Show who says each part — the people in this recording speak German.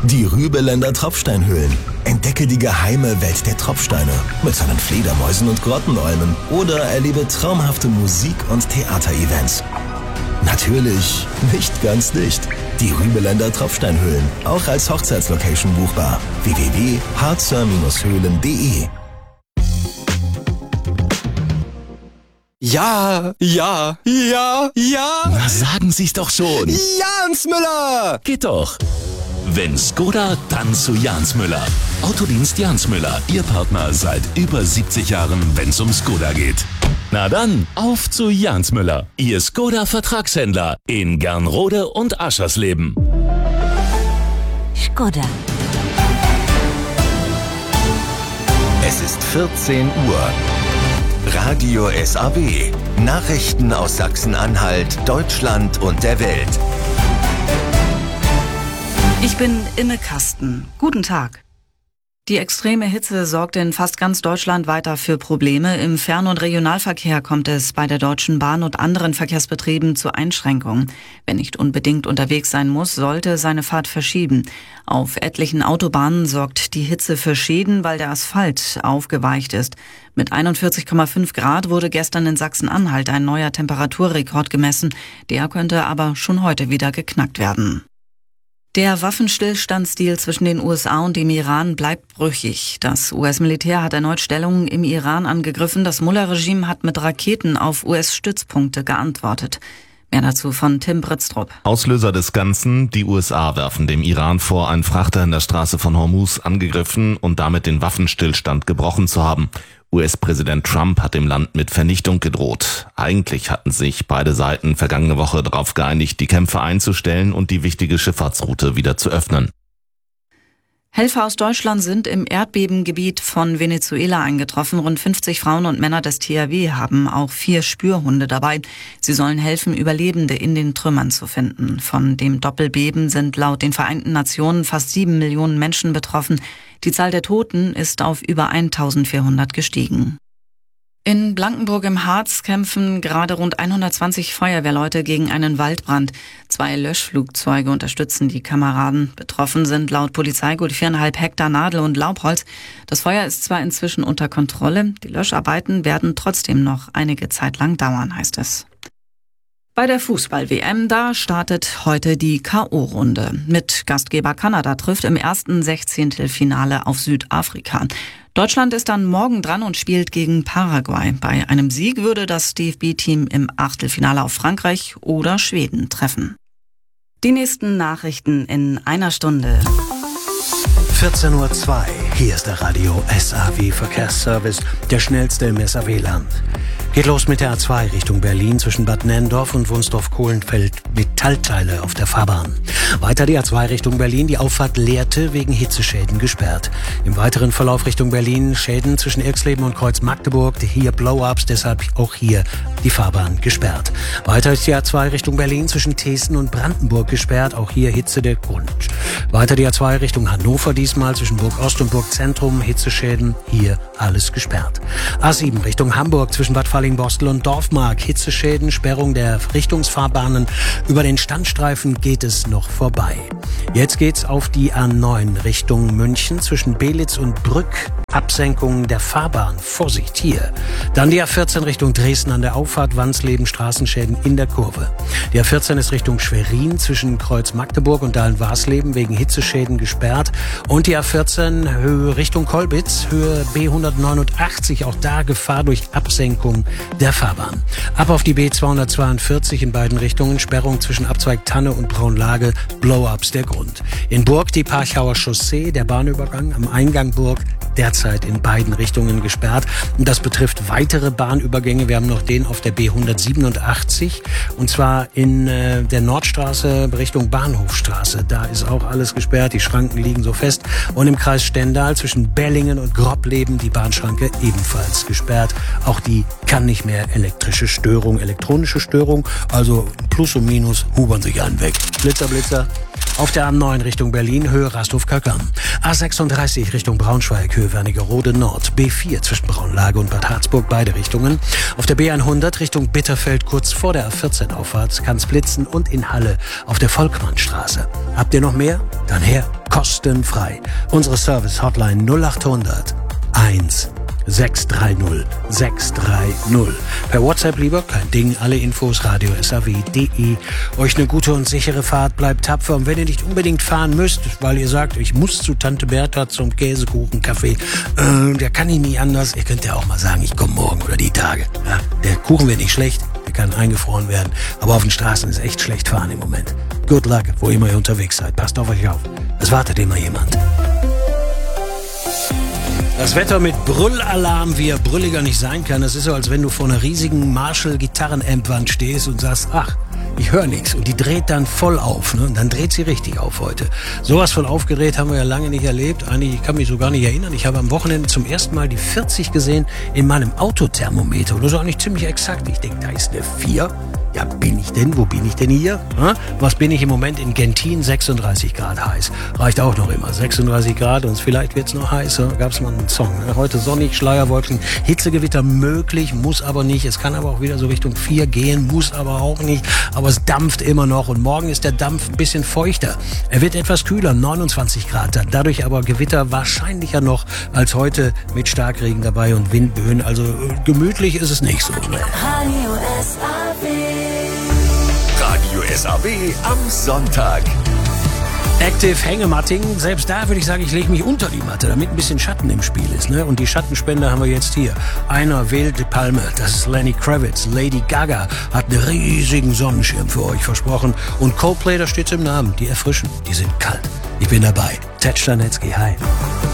Speaker 1: Die Rübeländer Tropfsteinhöhlen. Entdecke die geheime Welt der Tropfsteine mit seinen Fledermäusen und Grottenolmen oder erlebe traumhafte Musik- und Theaterevents. Natürlich nicht ganz dicht. Die Rübeländer Tropfsteinhöhlen, auch als Hochzeitslocation buchbar. www.harzer-höhlen.de.
Speaker 2: Ja.
Speaker 3: Na, sagen Sie's doch schon.
Speaker 2: Jans Müller!
Speaker 3: Geht doch. Wenn Skoda, dann zu Jans Müller. Autodienst Jans Müller, Ihr Partner seit über 70 Jahren, wenn's um Skoda geht. Na dann, auf zu Jans Müller, Ihr Skoda-Vertragshändler in Gernrode und Aschersleben.
Speaker 4: Skoda.
Speaker 5: Es ist 14 Uhr. Radio SAW. Nachrichten aus Sachsen-Anhalt, Deutschland und der Welt.
Speaker 6: Ich bin Imme Kasten. Guten Tag. Die extreme Hitze sorgt in fast ganz Deutschland weiter für Probleme. Im Fern- und Regionalverkehr kommt es bei der Deutschen Bahn und anderen Verkehrsbetrieben zu Einschränkungen. Wer nicht unbedingt unterwegs sein muss, sollte seine Fahrt verschieben. Auf etlichen Autobahnen sorgt die Hitze für Schäden, weil der Asphalt aufgeweicht ist. Mit 41,5 Grad wurde gestern in Sachsen-Anhalt ein neuer Temperaturrekord gemessen. Der könnte aber schon heute wieder geknackt werden. Der Waffenstillstandsdeal zwischen den USA und dem Iran bleibt brüchig. Das US-Militär hat erneut Stellungen im Iran angegriffen. Das Mullah-Regime hat mit Raketen auf US-Stützpunkte geantwortet. Mehr dazu von Tim Britztrup.
Speaker 7: Auslöser des Ganzen: die USA werfen dem Iran vor, einen Frachter in der Straße von Hormuz angegriffen und damit den Waffenstillstand gebrochen zu haben. US-Präsident Trump hat dem Land mit Vernichtung gedroht. Eigentlich hatten sich beide Seiten vergangene Woche darauf geeinigt, die Kämpfe einzustellen und die wichtige Schifffahrtsroute wieder zu öffnen.
Speaker 6: Helfer aus Deutschland sind im Erdbebengebiet von Venezuela eingetroffen. Rund 50 Frauen und Männer des THW haben auch 4 Spürhunde dabei. Sie sollen helfen, Überlebende in den Trümmern zu finden. Von dem Doppelbeben sind laut den Vereinten Nationen fast 7 Millionen Menschen betroffen. Die Zahl der Toten ist auf über 1400 gestiegen. In Blankenburg im Harz kämpfen gerade rund 120 Feuerwehrleute gegen einen Waldbrand. 2 Löschflugzeuge unterstützen die Kameraden. Betroffen sind laut Polizei gut 4,5 Hektar Nadel- und Laubholz. Das Feuer ist zwar inzwischen unter Kontrolle, die Löscharbeiten werden trotzdem noch einige Zeit lang dauern, heißt es. Bei der Fußball-WM, da startet heute die K.O.-Runde. Mit Gastgeber Kanada trifft im ersten 16-Finale auf Südafrika. Deutschland ist dann morgen dran und spielt gegen Paraguay. Bei einem Sieg würde das DFB-Team im Achtelfinale auf Frankreich oder Schweden treffen. Die nächsten Nachrichten in einer Stunde.
Speaker 8: 14:02 Uhr. Hier ist der Radio SAW Verkehrsservice, der schnellste im SAW-Land. Geht los mit der A2 Richtung Berlin zwischen Bad Nenndorf und Wunsdorf-Kohlenfeld. Metallteile auf der Fahrbahn. Weiter die A2 Richtung Berlin, die Auffahrt Lehrte wegen Hitzeschäden gesperrt. Im weiteren Verlauf Richtung Berlin Schäden zwischen Irxleben und Kreuz-Magdeburg. Hier Blow-ups, deshalb auch hier die Fahrbahn gesperrt. Weiter ist die A2 Richtung Berlin zwischen Thesen und Brandenburg gesperrt. Auch hier Hitze der Grund. Weiter die A2 Richtung Hannover, diesmal zwischen Burg Ost und Burg Zentrum. Hitzeschäden, hier alles gesperrt. A7 Richtung Hamburg zwischen Bad Falling-Bostel und Dorfmark. Hitzeschäden, Sperrung der Richtungsfahrbahnen. Über den Standstreifen geht es noch vorbei. Jetzt geht's auf die A9 Richtung München zwischen Belitz und Brück. Absenkung der Fahrbahn. Vorsicht hier. Dann die A14 Richtung Dresden an der Auffahrt Wansleben, Straßenschäden in der Kurve. Die A14 ist Richtung Schwerin zwischen Kreuz Magdeburg und Dahlen-Warsleben wegen Hitzeschäden gesperrt. Und die A14 Höhe Richtung Kolbitz, Höhe B189, auch da Gefahr durch Absenkung der Fahrbahn. Ab auf die B242 in beiden Richtungen, Sperrung zwischen Abzweig Tanne und Braunlage, Blow-ups der Grund. In Burg die Parchauer Chaussee, der Bahnübergang am Eingang Burg, derzeit in beiden Richtungen gesperrt. Und das betrifft weitere Bahnübergänge. Wir haben noch den auf der B187 und zwar in der Nordstraße Richtung Bahnhofstraße. Da ist auch alles gesperrt. Die Schranken liegen so fest. Und im Kreis Stendal zwischen Bellingen und Grobleben die Bahnschranke ebenfalls gesperrt. Auch die kann nicht mehr elektronische Störung. Also Plus und Minus hubern sich an weg. Blitzer, Blitzer. Auf der A9 Richtung Berlin, Höhe Rasthof-Kackern. A36 Richtung Braunschweig, Höhe Wernigerode Nord. B4 zwischen Braunlage und Bad Harzburg, beide Richtungen. Auf der B100 Richtung Bitterfeld, kurz vor der A14 Auffahrt, kann es blitzen und in Halle auf der Volkmannstraße. Habt ihr noch mehr? Dann her. Kostenfrei. Unsere Service-Hotline 0800 1 630 630. Per WhatsApp lieber, kein Ding, alle Infos radio.saw.de. Euch eine gute und sichere Fahrt, bleibt tapfer. Und wenn ihr nicht unbedingt fahren müsst, weil ihr sagt, ich muss zu Tante Bertha zum Käsekuchencafé, der kann ich nie anders, ihr könnt ja auch mal sagen, ich komme morgen oder die Tage. Ja, der Kuchen wird nicht schlecht, der kann eingefroren werden, aber auf den Straßen ist echt schlecht fahren im Moment. Good luck, wo immer ihr unterwegs seid. Passt auf euch auf. Es wartet immer jemand. Das Wetter mit Brüllalarm, wie er brülliger nicht sein kann. Das ist so, als wenn du vor einer riesigen Marshall-Gitarren-Amp-Wand stehst und sagst, ach, ich höre nichts. Und die dreht dann voll auf. Ne? Und dann dreht sie richtig auf heute. Sowas von aufgedreht haben wir ja lange nicht erlebt. Eigentlich, ich kann mich so gar nicht erinnern. Ich habe am Wochenende zum ersten Mal die 40 gesehen in meinem Autothermometer. Und das ist auch nicht ziemlich exakt. Ich denke, da ist eine 4. Ja, bin ich denn? Wo bin ich denn hier? Hm? Was bin ich im Moment in Gentin? 36 Grad heiß. Reicht auch noch immer. 36 Grad und vielleicht wird's noch heißer. Gab's mal einen Song. Ne? Heute sonnig, Schleierwolken, Hitzegewitter möglich, muss aber nicht. Es kann aber auch wieder so Richtung 4 gehen, muss aber auch nicht. Aber es dampft immer noch und morgen ist der Dampf ein bisschen feuchter. Er wird etwas kühler, 29 Grad. Dadurch aber Gewitter wahrscheinlicher noch als heute mit Starkregen dabei und Windböen. Also gemütlich ist es nicht so.
Speaker 5: Radio SAW am Sonntag.
Speaker 8: Active Hängematting, selbst da würde ich sagen, ich lege mich unter die Matte, damit ein bisschen Schatten im Spiel ist. Ne? Und die Schattenspender haben wir jetzt hier. Einer wählt die Palme, das ist Lenny Kravitz. Lady Gaga hat einen riesigen Sonnenschirm für euch versprochen. Und Coldplay, da steht's im Namen, die erfrischen, die sind kalt. Ich bin dabei. Ted Stanetzky, hi.